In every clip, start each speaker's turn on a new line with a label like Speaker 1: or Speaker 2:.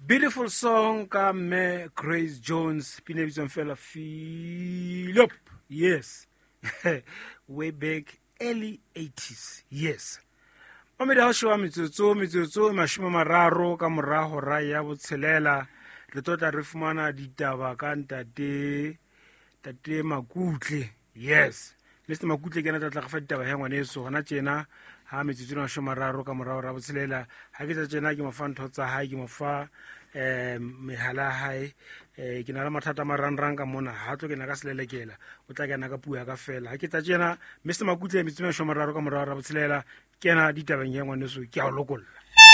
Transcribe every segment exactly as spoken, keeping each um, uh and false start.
Speaker 1: Beautiful song ka me Grace Jones pina bitswang fela Philip. Yes. Way back early eighties. Yes. Mamedi ha shwa metsotso metsotso mashome mararo ka morago ra ya botshelela re tota re fumana ditaba ka ntate tate Makutle. Yes. Mr Makutle ke na tla ga fa ditaba ya ngwaneso gona tjena ha metsotso na shoma mararo ka morago ra botshelela ha ke tsa tjena ke mofa ntho tsa hae ke mofa eh mehala hae eh ke na le mathata marangrang ka mona ha tlo ke na ka selelekela o tla ke na ka puya ka fela ha ke tsa tjena Mr Makutle metsotso na shoma mararo ka morago ra botshelela ke na ditabeng ya ngwaneso ke a lokolla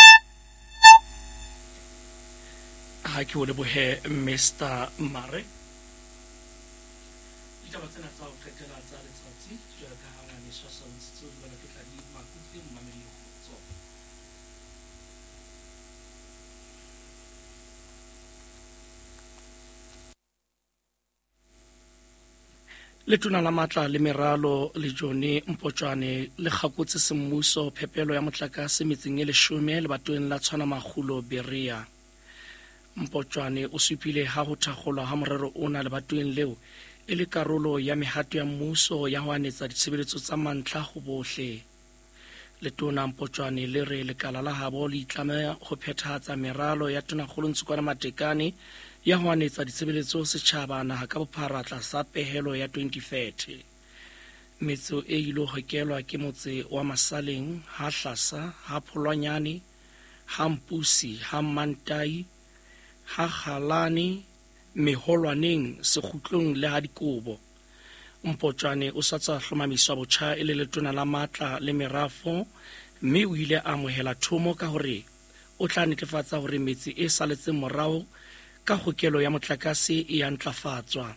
Speaker 2: ha ke o lebohe Mister Mare ditaba tsena tsa o qetela tsa letsatsi jwa ka ha ngwane swa sa ntse o bana ke tla di Makutle mmameli go tswa Letona la matla le meralo le jone Mpotjwane le gakotse semmuso phepelo ya motlakase metseng e leshome le batweng la tshwana magulo Berea. Mpotjwane o supile ha ho thakgolwa ha morero ona le batweng leo e le karolo ya mehato ya mmuso ya ho anetsa ditshebeletso tsa mantlha ho bohle. Letona Mpotjwane le re lekala la habo le itlameha ho phethahatsa meralo ya Tonakgolo Ntsukwana Matekane ya ho anetsa ditshebeletso setjhaba naha ka bophara tlasa pehelo ya twenty thirty. Metso e ilo hokelwa ke motse wa Masaleng, ha Hlasa, ha Pholwanyane, ha Mpusi, ha Mantai, ha Kgalane, Meholwaneng, Sekgutlong le ha Dikobo. Mpotjwane o sa tsa hlomamiswa botjha e le letona la matla le merafo, mme o ile a amohela thomo ka hore o tla netefatsa hore metsi e saletseng morao ka hokelo ya motlakase e a ntlafatswa.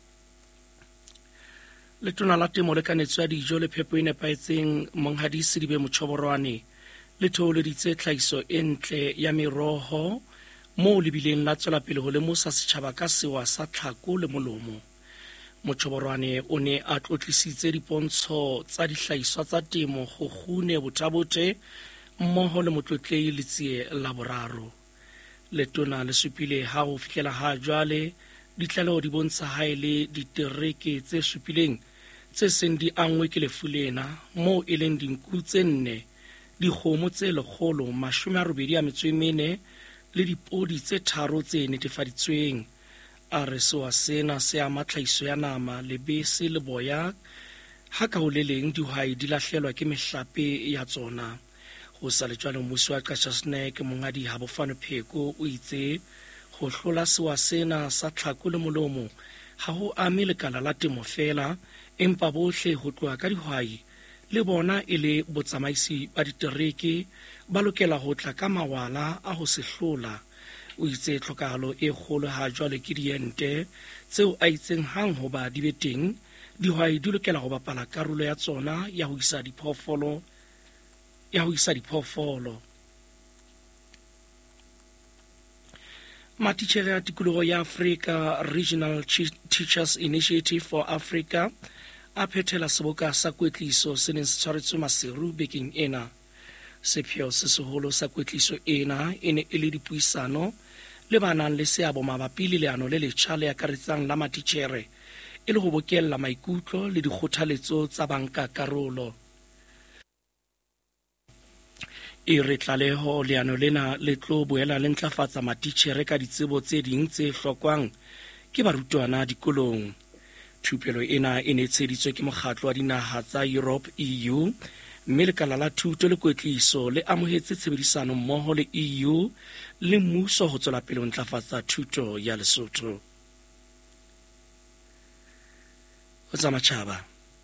Speaker 2: Letona la temo le kanetso ya dijo le phepo e nepahetseng Monghadi Sidibe Motshoborwane le theoleditse tlhahiso e ntle ya meroho moo lebileng la tswela pele ho lemosa setjhaba ka sewa sa tlhako le molomo. Motshoborwane o ne a tlotlisitse dipontsho tsa dihlahiswa tsa temo go Kgune Botabote mmoho le motlotlehi Letsie la boraro. Letona le supile ha ho fihlela ha jwale ditlaleho di bontsha ha ele ditereke tse supileng tse seng di angwe ke lefu lena moo e leng dinku tse nne, dikgomo tse lekgolo mashome a robedi a metso e mene le dipodi tse tharo tse netefaditsweng. A re sewa sena se ama tlhahiso ya nama, lebese le boya ha ka ho le leng dihwai di lahlelwa ke mehlape ya tsona. Ho sa le jwalo mmuso wa Qashasnek Monghadi Habofane Pheko o itse ho hlola sewa sena sa tlhako le molomo ha ho ame lekala la temo fela empa bohle ho tloha ka dihwai le bona e le botsamaisi ba ditereke ba lokela ho tla ka mawala a ho se hlola. O itse tlhokahalo e kgolo ha jwale ke diente tseo a itseng hang ho ba di be teng dihwai di lokela ho bapala karolo ya tsona ya ho isa diphoofolo ya ho isa diphoofolo. Matitjhere ya tikoloho ya Africa Regional Teachers Initiative for Africa a phethela seboka sa kwetliso se neng se tshwaretswe Maseru bekeng ena. Sepheo se seholo sa kwetliso ena e ne e le dipuisano le banang le seabo mabapi le leano le letjha le akaretsang la matitjhere e le ho bokella maikutlo le dikgothaletso tsa banka karolo. E re tlaleho leano lena le tlo boela le ntlafatsa matitjhere ka ditsebo tse ding tse hlokwang ke barutwana dikolong. Thupelo ena e ne tsheditswe ke mokgatlo wa dinaha tsa Europe E U, mme lekala la thuto le kwetliso le amohetse tshebedisano mmoho le E U le mmuso ho tswela pele ho ntlafatsa thuto ya Lesotho. Ho tsa matjhaba.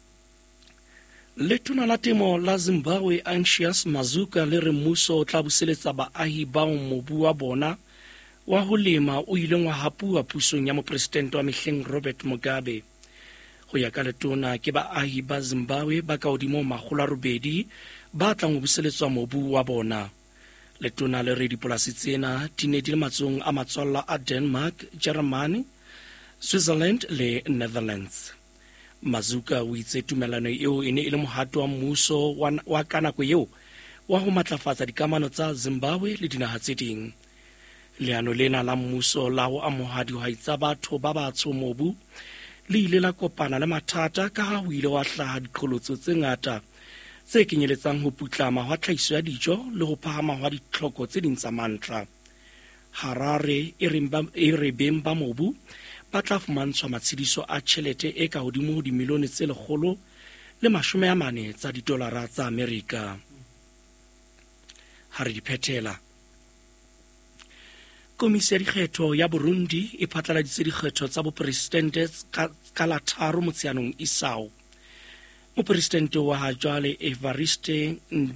Speaker 2: Letona la temo la Zimbabwe Anxious Mazuka le re mmuso o tla buseletsa baahi bao mobu wa bona wa ho lema o ileng wa hapua pusong ya mopresidente wa mehleng Robert Mugabe. Ho ya ka letona ke baahi ba Zimbabwe ba ka hodimo makgolo a robedi ba tlang ho buseletswa mobu wa bona. Letona le re dipolasi tsena di ne di le matsohong a matswalla a Denmark, Germany, Switzerland le Netherlands. Mazuka o itse tumelano eo e ne e le mohato wa mmuso wa ka nako eo wa ho matlafatsa dikamano tsa Zimbabwe le dinaha tse ding. leano lena la mmuso la ho amoha dihwai tsa batho ba batsho mobu le ile la kopana le mathata ka ha ho ile wa hlaha diqholotso tse ngata tse kenyeletsang ho putlama hwa tlhahiso ya dijo le ho phahama hwa ditlhoko tse ding tsa mantlha. Harare e re beng ba mobu ba tla fumantshwa matshediso a tjhelete e ka hodimo ho dimilione tse lekgolo le mashome a mane tsa didolara tsa Amerika. Ha re di phethela, Komisi ya Dikgetho ya Burundi e phatlaladitse dikgetho tsa bopresidente ka la tharo Motsheanong Isao. Mopresidente wa ha jwale Evariste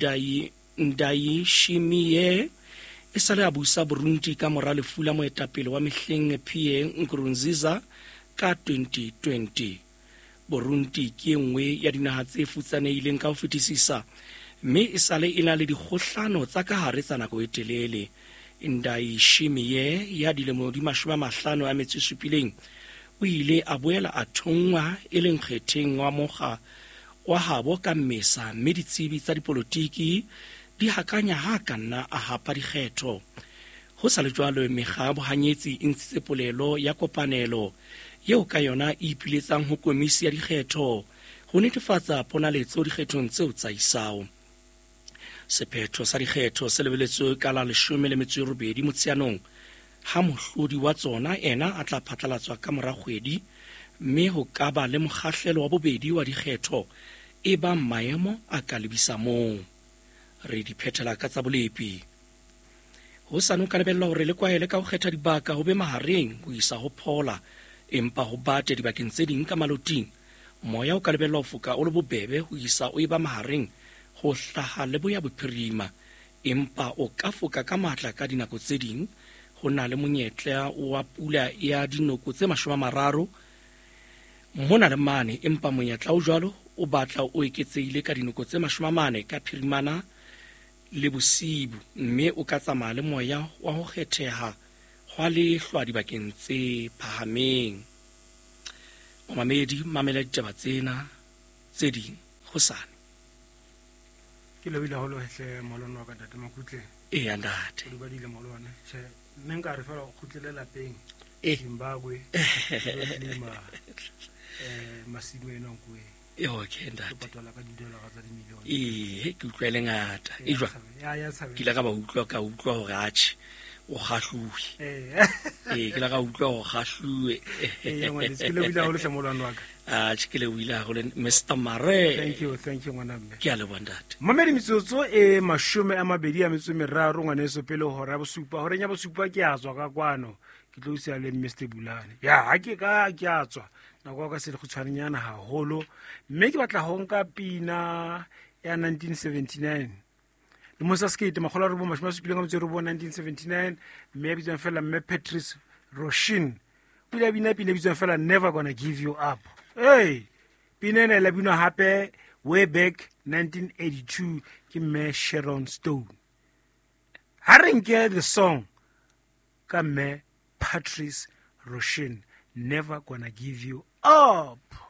Speaker 2: Ndayishimiye e sale a busa Burundi ka mora lefu la moetapele wa mehleng Pierre Nkurunziza ka twenty twenty. Burundi ke nngwe ya dinaha tse futsanehileng ka ho fetisisa, mme e sale e na le dikgohlano tsa ka hare tsa nako e telele. Ndayishimiye ya dilemo di mashome a mahlano a metso e supileng o ile a boela a thongwa e leng kgetheng wa mokga wa habo ka Mmesa, mme ditsebi tsa dipolotiki di hakanya ha ka nna a hapa dikgetho. Ho sa le jwalo, mekga bohanyetsi e ntshitse polelo ya kopanelo yeo ka yona e ipiletsang ho komisi ya dikgetho ho netefatsa ponaletso dikgethong tseo tsa Isao. Sephetho sa dikgetho se lebeletswe ka la leshome le metso e robedi Motsheanong, ha mohlodi wa tsona ena a tla phatlalatswa ka mora kgwedi, mme ho ka ba le mokgahlelo wa bobedi wa dikgetho e ba maemo a ka lebisa moo. Re di phethela ka tsa bolepi. Ho sa no ka lebella hore le kwaele ka ho kgetha dibaka ho be mahareng ho isa ho phola, empa ho bate dibakeng tse ding ka maloting. Moya o ka lebella ho foka o le bobebe ho isa o eba mahareng ho hlaha le boya bophirima, empa o ka foka ka matla ka dinako tse ding. Ho na le monyetla wa pula ya dinoko tse mashome a mararo mona le mane, empa monyetla o jwalo o batla o eketsehile ka dinoko tse mashome a mane ka phirimana le bosibu, mme o ka tsamaya le moya wa ho kgetheha hwa lehlwa dibakeng tse phahameng. Mamamedi, mamela ditaba tsena tse ding hosane.
Speaker 1: Ke le wila holo hehle molwana wa ka Ntate Makutle.
Speaker 2: E ya ntate.
Speaker 1: Ke ba dile molwana. Che, nne nka re fela go khutlele lapeng.
Speaker 2: Eh.
Speaker 1: Zimbabwe. Lima. Eh masimo ena nkwe.
Speaker 2: E okay ntate.
Speaker 1: Ke patala ka didolara tsa dimilione.
Speaker 2: E ke utlwele ngata. E jwa.
Speaker 1: Ya ya tshabe.
Speaker 2: Ke la ka ba utlwa ka utlwa hore atjhe o khahluwe.
Speaker 1: Eh.
Speaker 2: E ke la ka utlwa ho khahluwe.
Speaker 1: E ya ngwana ke le wila holo hle molwana wa ka.
Speaker 2: Ah ke le wila holo Mister Mare.
Speaker 1: Thank you, thank you ngwana mme.
Speaker 2: Ke a le bondate.
Speaker 1: Mamedi mitsotso e mashome a mabedi a metso e meraro ngwaneso pele hora ya bosupa. Hore nya bosupa ke a tswa ka kwano. Ke tlo isa le Mister Bulane. Ya ha ke ka ke a tswa. Nako ka se le go tshwanenyana haholo. Mme ke batla ho nka pina ya nineteen seventy-nine. Le Mosa Skate makgola re bo mashome a supileng a metso e re bo nineteen seventy-nine. Mme ya bitsang fela Mme Patrice Roshin. Pila bina pina bitsang fela Never Gonna Give You Up. Hey, pinene la bino hape way back nineteen eighty-two ki me Sharon Stone. Harenke the song ka me Patrice Roshin, Never Gonna Give You Up.